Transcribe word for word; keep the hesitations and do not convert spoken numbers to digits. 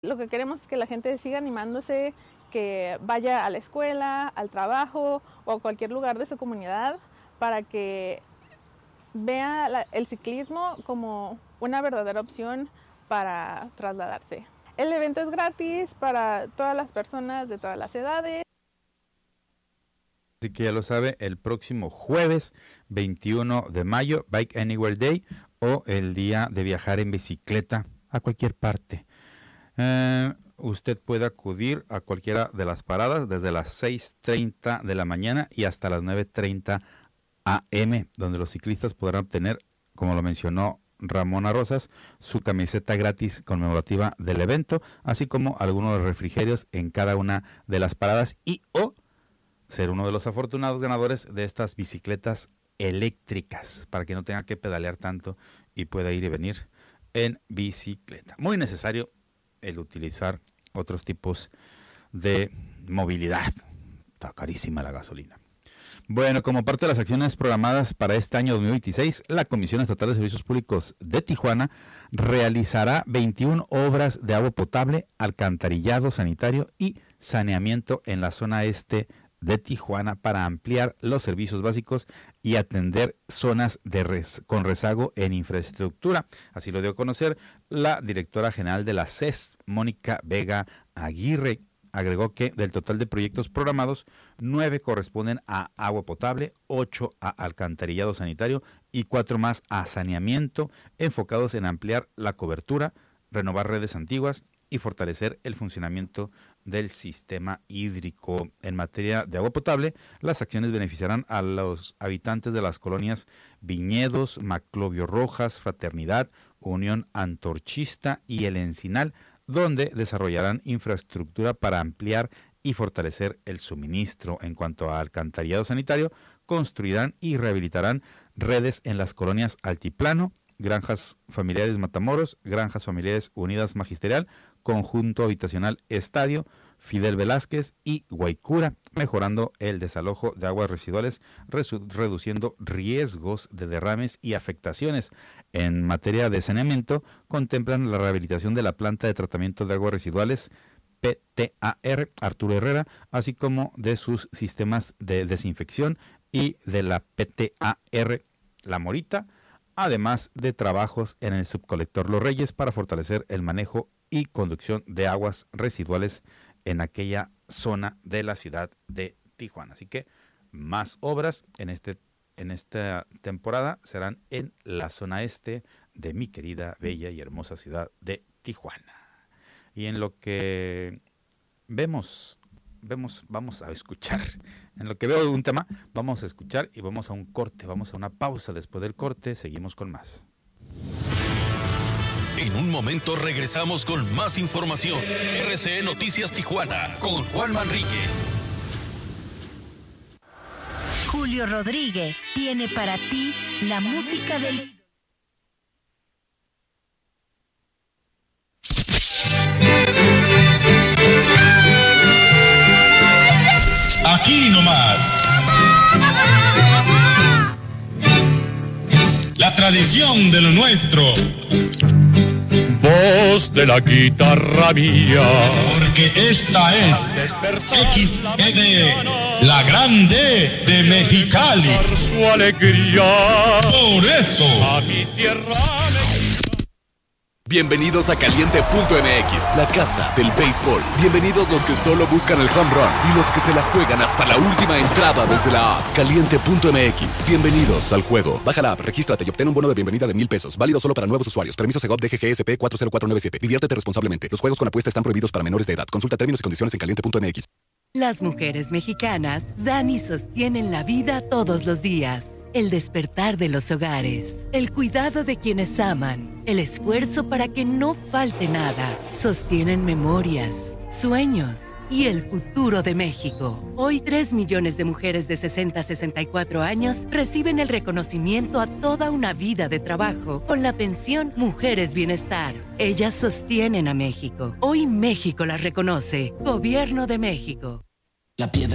Lo que queremos es que la gente siga animándose, que vaya a la escuela, al trabajo o a cualquier lugar de su comunidad para que vea la, el ciclismo como una verdadera opción para trasladarse. El evento es gratis para todas las personas de todas las edades. Así que ya lo sabe, el próximo jueves veintiuno de mayo, Bike Anywhere Day, o el día de viajar en bicicleta a cualquier parte. Eh, usted puede acudir a cualquiera de las paradas desde las seis treinta de la mañana y hasta las nueve treinta a eme, donde los ciclistas podrán obtener, como lo mencionó Ramona Rosas, su camiseta gratis conmemorativa del evento, así como algunos refrigerios en cada una de las paradas y o ser uno de los afortunados ganadores de estas bicicletas eléctricas, para que no tenga que pedalear tanto y pueda ir y venir en bicicleta. Muy necesario el utilizar otros tipos de movilidad. Está carísima la gasolina. Bueno, como parte de las acciones programadas para este año dos mil veintiséis, la Comisión Estatal de Servicios Públicos de Tijuana realizará veintiuna obras de agua potable, alcantarillado sanitario y saneamiento en la zona este de Tijuana para ampliar los servicios básicos y atender zonas de res, con rezago en infraestructura. Así lo dio a conocer la directora general de la C E S, Mónica Vega Aguirre. Agregó que del total de proyectos programados, nueve corresponden a agua potable, ocho a alcantarillado sanitario y cuatro más a saneamiento, enfocados en ampliar la cobertura, renovar redes antiguas y fortalecer el funcionamiento del sistema hídrico. En materia de agua potable, las acciones beneficiarán a los habitantes de las colonias Viñedos, Maclovio Rojas, Fraternidad, Unión Antorchista y El Encinal, donde desarrollarán infraestructura para ampliar y fortalecer el suministro. En cuanto a alcantarillado sanitario, construirán y rehabilitarán redes en las colonias Altiplano, Granjas Familiares Matamoros, Granjas Familiares Unidas Magisterial, Conjunto Habitacional Estadio, Fidel Velázquez y Guaycura, mejorando el desalojo de aguas residuales, reduciendo riesgos de derrames y afectaciones. En materia de saneamiento, contemplan la rehabilitación de la planta de tratamiento de aguas residuales P T A R Arturo Herrera, así como de sus sistemas de desinfección y de la P T A R La Morita, además de trabajos en el subcolector Los Reyes para fortalecer el manejo y conducción de aguas residuales en aquella zona de la ciudad de Tijuana. Así que más obras en este en esta temporada serán en la zona este de mi querida, bella y hermosa ciudad de Tijuana. Y en lo que vemos, vemos, vamos a escuchar, en lo que veo un tema, vamos a escuchar y vamos a un corte, vamos a una pausa. Después del corte seguimos con más. En un momento regresamos con más información. R C E Noticias Tijuana con Juan Manrique. Julio Rodríguez tiene para ti la música del... Aquí nomás. La tradición de lo nuestro. Voz de la guitarra mía. Porque esta es X E D, la grande de Mexicali. Su alegría. Por eso. A mi tierra. Bienvenidos a Caliente punto eme equis, la casa del béisbol. Bienvenidos los que solo buscan el home run y los que se la juegan hasta la última entrada desde la app. Caliente punto eme equis. Bienvenidos al juego. Baja la app, regístrate y obtén un bono de bienvenida de mil pesos. Válido solo para nuevos usuarios. Permiso Segov D G G S P cuatro cero cuatro nueve siete. Diviértete responsablemente. Los juegos con apuesta están prohibidos para menores de edad. Consulta términos y condiciones en Caliente punto eme equis. Las mujeres mexicanas dan y sostienen la vida todos los días. El despertar de los hogares, el cuidado de quienes aman, el esfuerzo para que no falte nada. Sostienen memorias, sueños y el futuro de México. Hoy, tres millones de mujeres de sesenta a sesenta y cuatro años reciben el reconocimiento a toda una vida de trabajo con la pensión Mujeres Bienestar. Ellas sostienen a México. Hoy México las reconoce. Gobierno de México. La piedra.